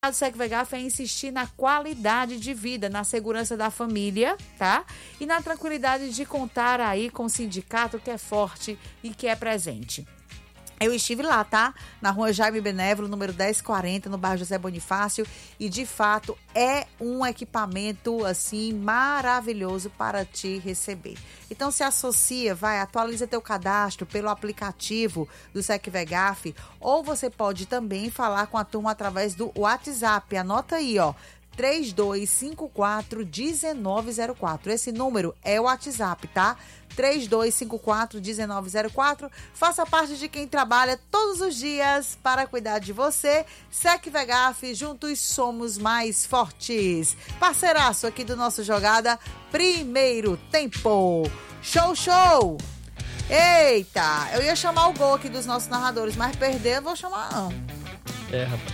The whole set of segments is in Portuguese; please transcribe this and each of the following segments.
do SecVegaf é insistir na qualidade de vida, na segurança da família, tá? E na tranquilidade de contar aí com o sindicato que é forte e que é presente. Eu estive lá, tá? Na rua Jaime Benévolo, número 1040, no bairro José Bonifácio. E, de fato, é um equipamento, assim, maravilhoso para te receber. Então, se associa, atualiza teu cadastro pelo aplicativo do SecVegaf. Ou você pode também falar com a turma através do WhatsApp. Anota aí, ó. 3254-1904. Esse número é o WhatsApp, tá? 3254-1904. Faça parte de quem trabalha todos os dias para cuidar de você. SecVegaf, juntos somos mais fortes. Parceiraço aqui do nosso Jogada Primeiro Tempo. Show, show! Eita, eu ia chamar o gol aqui dos nossos narradores, mas perder eu vou chamar não. Rapaz.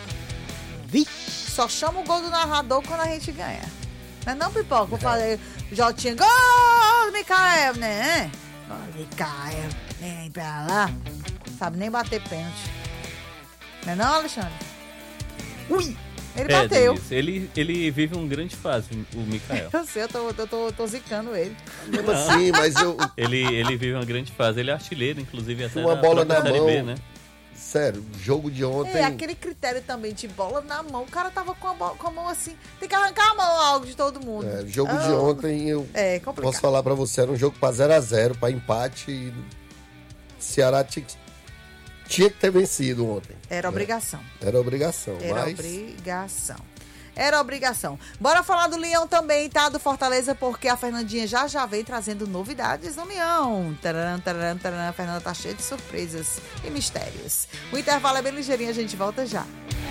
Só chama o gol do narrador quando a gente ganha. Não é não, Pipoca? Vou fazer Jotinha. Gol, Micael, né? Micael, vem pra lá. Sabe nem bater pênalti. Não é não, Alexandre? Ui! Ele bateu. Denise, ele vive uma grande fase, o Micael. Eu sei, eu tô zicando ele. Mesmo assim, mas eu... Ele vive uma grande fase. Ele é artilheiro, inclusive, até uma bola na Série mão. B, né? Sério, jogo de ontem... aquele critério também de bola na mão. O cara tava com a mão assim. Tem que arrancar a mão algo de todo mundo. Jogo de ontem, eu posso falar pra você, era um jogo pra 0x0, pra empate. E Ceará tinha que ter vencido ontem. Era obrigação. Era obrigação. Era obrigação. Bora falar do Leão também, tá? Do Fortaleza, porque a Fernandinha já vem trazendo novidades no Leão. Taran, taran, taran. A Fernanda tá cheia de surpresas e mistérios. O intervalo é bem ligeirinho, a gente volta já.